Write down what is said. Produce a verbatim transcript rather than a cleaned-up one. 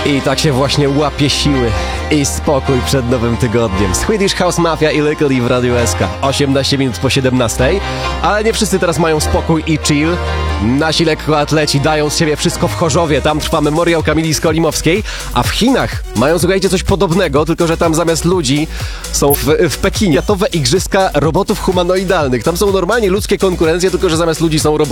I tak się właśnie łapie siły i spokój przed nowym tygodniem. Swedish House Mafia i Lykke w Radiu S K. osiemnaście minut po siedemnastej. Ale nie wszyscy teraz mają spokój i chill. Nasi lekkoatleci dają z siebie wszystko w Chorzowie. Tam trwa memoriał Kamili Skolimowskiej. A w Chinach mają, słuchajcie, coś podobnego, tylko że tam zamiast ludzi są w, w Pekinie. Światowe igrzyska robotów humanoidalnych. Tam są normalnie ludzkie konkurencje, tylko że zamiast ludzi są roboty.